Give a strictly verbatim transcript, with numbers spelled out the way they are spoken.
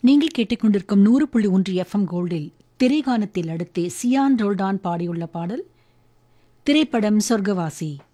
நீங்கள் கேட்டுக்கொண்டிருக்கும் நூறு புள்ளி ஒன்று எஃப்எம் கோல்டில் திரைகானத்தில் அடுத்து சியான் ரோல்டான் பாடியுள்ள பாடல். திரைப்படம் சொர்க்கவாசி.